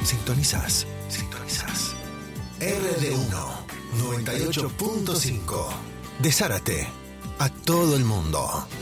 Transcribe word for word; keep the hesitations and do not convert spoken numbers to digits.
Sintonizás. Sintonizás. R D uno noventa y ocho punto cinco. De Zárate a todo el mundo.